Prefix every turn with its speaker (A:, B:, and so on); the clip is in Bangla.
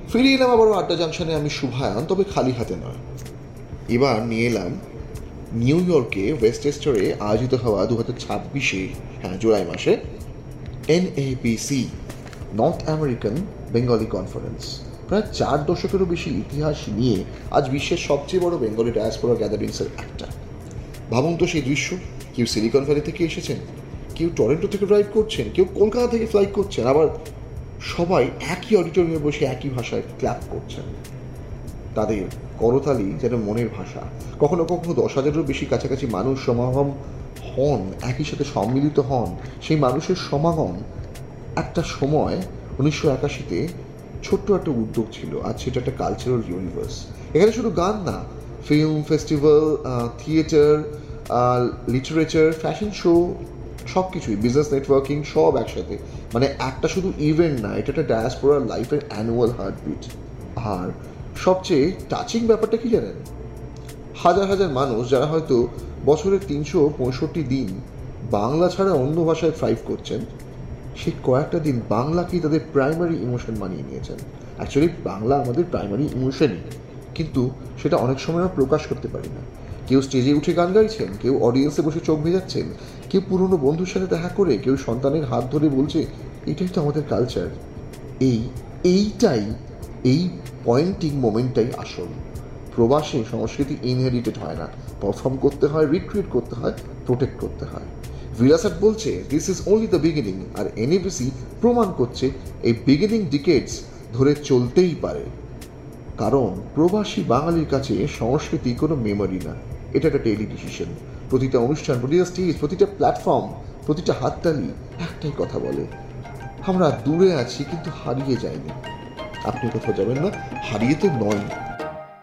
A: ফিরে এলাম আবারও আড্ডা জাংশনে। আমি শুভায়ন, তবে খালি হাতে নয়। এবার নিয়ে এলাম নিউ ইয়র্কে ওয়েস্টচেস্টারে আয়োজিত হওয়া 2026 জুলাই মাসে NABC, north American Bengali conference. প্রায় 4 দশকেরও বেশি ইতিহাস নিয়ে আজ বিশ্বের সবচেয়ে বড় বেঙ্গলি ডায়াসপোরা গ্যাদারিংসের একটা। ভাবুন তো সেই দৃশ্য। কেউ সিলিকন ভ্যালি থেকে এসেছেন, কেউ টরেন্টো থেকে ড্রাইভ করছেন, কেউ কলকাতা থেকে ফ্লাইট করছেন, আবার সবাই একই অডিটোরিয়ামে বসে একই ভাষায় ক্ল্যাপ করছেন। তাদের করতালি যেন মনের ভাষা। কখনো কখনো 10,000-এরও বেশি কাছাকাছি মানুষ সমাগম হন, একই সাথে সম্মিলিত হন। সেই মানুষের সমাগম একটা সময় 1981-তে ছোট্ট একটা উদ্যোগ ছিল, আজ সেটা একটা কালচারাল ইউনিভার্স। এখানে শুধু গান না, film festival, theatre, literature, fashion show, সব কিছুই, বিজনেস নেটওয়ার্কিং, সব একসাথে। মানে একটা শুধু ইভেন্ট না, এটা একটা ডায়াসপোরার লাইফের অ্যানুয়াল হার্টবিট। আর সবচেয়ে টাচিং ব্যাপারটা কি জানেন? হাজার হাজার মানুষ যারা হয়তো বছরের 365 দিন বাংলা ছাড়া অন্য ভাষায় থ্রাইভ করছেন, সেই কয়েকটা দিন বাংলাকেই তাদের প্রাইমারি ইমোশন বানিয়ে নিয়েছেন। অ্যাকচুয়ালি বাংলা আমাদের প্রাইমারি ইমোশনই, কিন্তু সেটা অনেক সময় আমরা প্রকাশ করতে পারি না। কেউ স্টেজে উঠে গান গাইছেন, কেউ অডিয়েন্সে বসে চোখ ভেজাচ্ছেন, কেউ পুরনো বন্ধুর সাথে দেখা করে, কেউ সন্তানের হাত ধরে বলছে এটাই তো আমাদের কালচার। এইটাই এই পয়েন্টিং মোমেন্টটাই আসল। প্রবাসে সংস্কৃতি ইনহেরিটেড হয় না, পারফর্ম করতে হয়, রিক্রিয়েট করতে হয়, প্রোটেক্ট করতে হয়। ভিরাসাট বলছে this is only the beginning, R NABC প্রমাণ করছে এই বিগিনিং ডিকেডস ধরে চলতেই পারে। কারণ প্রবাসী বাঙালির কাছে সংস্কৃতি কোনো মেমোরি না, এটা একটা ডেইলি ডিসিশন। প্রতিটা অনুষ্ঠান, প্রতিটা স্টেজ, প্রতিটা প্ল্যাটফর্ম, প্রতিটা হাততালি একটাই কথা বলে, আমরা দূরে আছি কিন্তু হারিয়ে যাইনি। আপনি কোথাও যাবেন না, হারিয়ে তো নয়।